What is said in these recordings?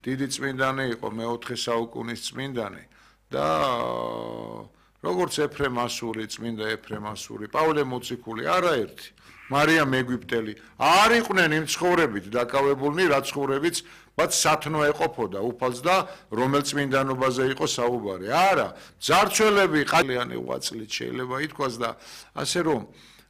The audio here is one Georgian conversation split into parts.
დიდი წმინდანი იყო მე-4 საუკუნის წმინდანი და როგორც ეფრემ ასური, წმინდა ეფრემ ასური, პავლე მოციქული, არაერთი, მარიამ ეგვიპტელი არ იყვნენ იმ ცხოვრებით დაკავებულნი, რაც ცხოვრებიც მათ სათნო ეყოფოდა უფალს და რომელ წმინდანობაზე იყო საუბარი. არა, ძარცველები ყალიანი უაწლით შეიძლება ითქვას და ასე რომ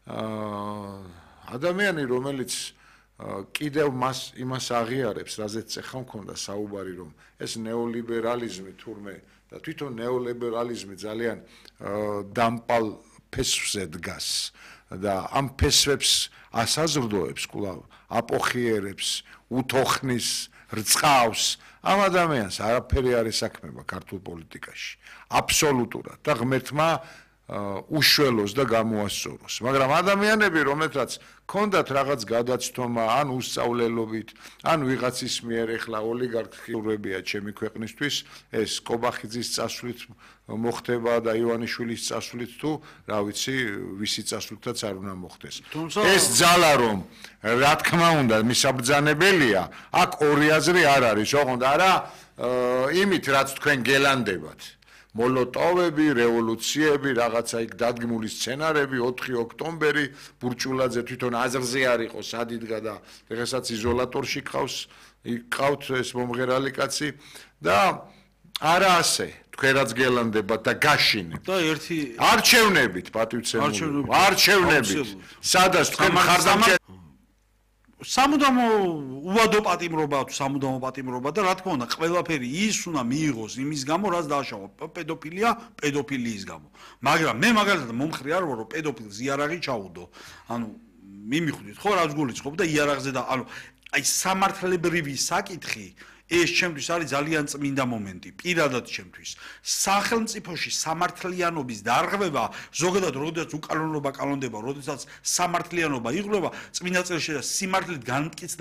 ადამიანი რომელიც კიდევ იმას აღიარებს, რაზეც ეხლა მქონდა საუბარი, რომ ეს ნეოლიბერალიზმი თურმე და თვითონ ნეოლიბერალიზმი ძალიან დამპალ ფესვზე დგას და ამ ფესვებს ასაზრდოებს კვლავ აპოხიერებს, უთოხნის, რწყავს ამ ადამიანს არაფერი არ ესაქმება ქართულ პოლიტიკაში აბსოლუტურად და ღმერთმა უშველოს და გამოასწოროს. მაგრამ ადამიანები, რომელთაც ქონდათ რაღაც გადაცდომა, ან უსწავლელობით, ან ვიღაცის მიერ ეხლა ოლიგარქიურებია ჩემი ქვეყნისთვის, ეს კობახიძის წასვლით მოხდება და ივანიშვილის წასვლით თუ, რა ვიცი, ვისი წასვლითაც არ უნდა მოხდეს. ეს ძალა რომ, რა თქმა უნდა, მისაბრძანებელია, აქ ორი აზრი არ არის, ოღონდ არა იმით, რაც თქვენ გელანდებათ. მოლოტოვები, რევოლუციები, რაღაცა იქ დადგმული სცენარები, 4 ოქტომბერი, ბურჭულაძე თვითონ აზრზე არ იყო, სადიდგა და დღესაც იზოლატორში ყავთ ეს მომღერალი კაცი და არა ასე, თქვენ რაც გელანდებათ და გაშინებთ. და ერთი არჩევნებით, პატივცემული, არჩევნებით. სადაც თქვენ მხარდამჭერ სამუდამო უვადო პატიმრობა თუ სამუდამო პატიმრობა და რა თქმა უნდა ყველაფერი ის უნდა მიიღოს იმის გამო რაც დააშავა პედოფილია პედოფილიის გამო მაგრამ მე მაგალითად მომხრე არ ვარ რომ პედოფილს იარაღი ჩაუდო ანუ მიმიხვდით ხო რაც გულისხმობ და იარაღზე და ანუ აი სამართლებრივი საკითხი ეს ჩემთვის არის ძალიან წმინდა მომენტი პირადად ჩემთვის სახელმწიფოში სამართლიანობის დარღვევა ზოგადად როდესაც უკანონობა კანონდება როდესაც სამართლიანობა იღრება წმინდა წერილში და სიმართლით განმტკიცდა